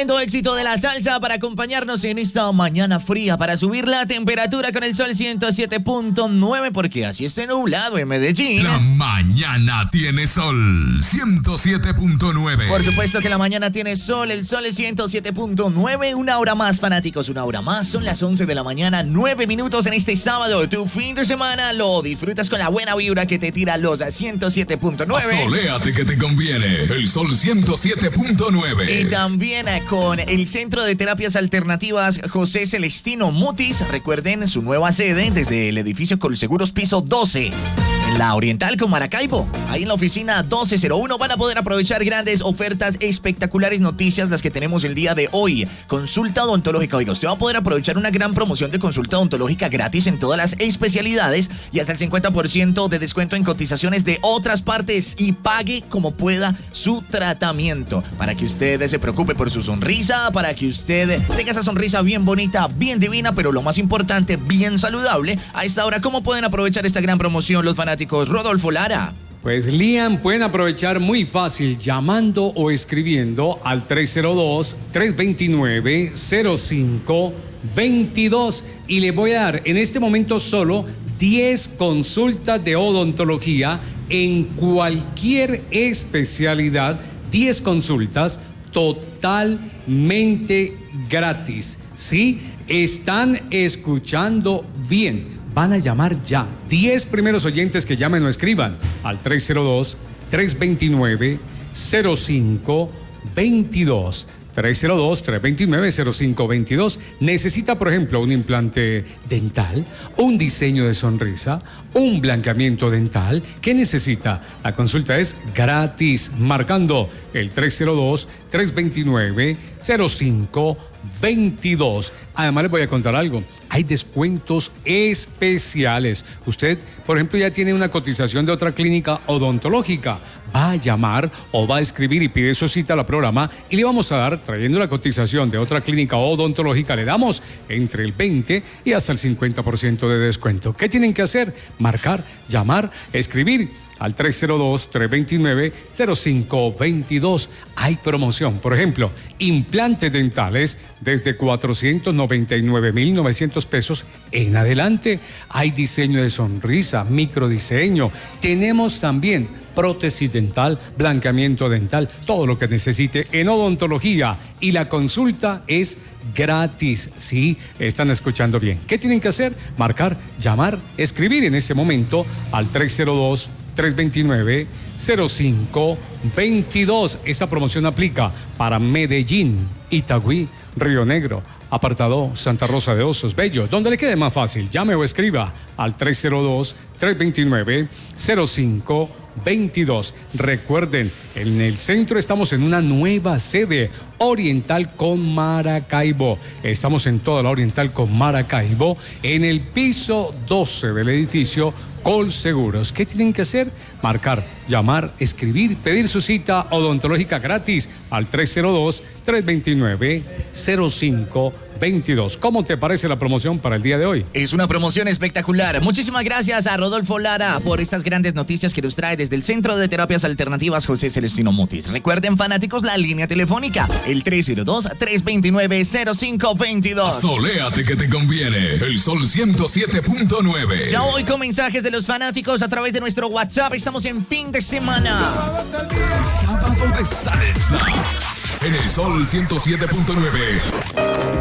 tremendo éxito de la salsa para acompañarnos en esta mañana fría, para subir la temperatura con el sol 107.9, porque así está nublado en Medellín. La mañana tiene sol 107.9. Por supuesto que la mañana tiene sol, el sol es 107.9, una hora más, fanáticos, una hora más. Son las 11 de la mañana, 9 minutos en este sábado. Tu fin de semana lo disfrutas con la buena vibra que te tira los 107.9. Soléate que te conviene, el sol 107.9. Y también con el Centro de Terapias Alternativas José Celestino Mutis. Recuerden su nueva sede desde el edificio Colseguros piso 12. En la Oriental con Maracaibo. Ahí en la oficina 1201 van a poder aprovechar grandes ofertas, espectaculares noticias las que tenemos el día de hoy. Consulta odontológica. Oiga, usted va a poder aprovechar una gran promoción de consulta odontológica gratis en todas las especialidades y hasta el 50% de descuento en cotizaciones de otras partes y pague como pueda su tratamiento. Para que usted se preocupe por su sonrisa, para que usted tenga esa sonrisa bien bonita, bien divina, pero lo más importante, bien saludable. A esta hora, ¿cómo pueden aprovechar esta gran promoción los fanáticos? Rodolfo Lara. Pues Liam, pueden aprovechar muy fácil llamando o escribiendo al 302-329-0522 y le voy a dar en este momento solo 10 consultas de odontología en cualquier especialidad, 10 consultas totalmente gratis. ¿Sí? Están escuchando bien. Van a llamar ya. 10 primeros oyentes que llamen o escriban al 302-329-0522. 302-329-0522. Necesita, por ejemplo, un implante dental, un diseño de sonrisa, un blanqueamiento dental. ¿Qué necesita? La consulta es gratis, marcando el 302-329-0522. Además, les voy a contar algo. Hay descuentos especiales. Usted, por ejemplo, ya tiene una cotización de otra clínica odontológica. Va a llamar o va a escribir y pide su cita al programa y le vamos a dar, trayendo la cotización de otra clínica odontológica, le damos entre el 20 y hasta el 50% de descuento. ¿Qué tienen que hacer? Marcar, llamar, escribir al 302-329-0522. Hay promoción, por ejemplo, implantes dentales desde 499,900 pesos en adelante. Hay diseño de sonrisa, microdiseño. Tenemos también prótesis dental, blanqueamiento dental, todo lo que necesite en odontología. Y la consulta es gratis. Sí, están escuchando bien. ¿Qué tienen que hacer? Marcar, llamar, escribir en este momento al 302-329-0522. Esta promoción aplica para Medellín, Itagüí, Río Negro, Apartado, Santa Rosa de Osos, Bello, donde le quede más fácil. Llame o escriba al 302-329-0522. Recuerden, en el centro estamos en una nueva sede, Oriental con Maracaibo. Estamos en toda la Oriental con Maracaibo, en el piso 12 del edificio Colseguros. ¿Qué tienen que hacer? Marcar, llamar, escribir, pedir su cita odontológica gratis al 302-329-0522. ¿Cómo te parece la promoción para el día de hoy? Es una promoción espectacular. Muchísimas gracias a Rodolfo Lara por estas grandes noticias que nos trae desde el Centro de Terapias Alternativas José Celestino Mutis. Recuerden, fanáticos, la línea telefónica, el 302-329-0522. Soléate que te conviene, el sol 107.9. Ya voy con mensajes de los fanáticos a través de nuestro WhatsApp. Estamos en fin de semana. Sábado de salsa en el sol 107.9.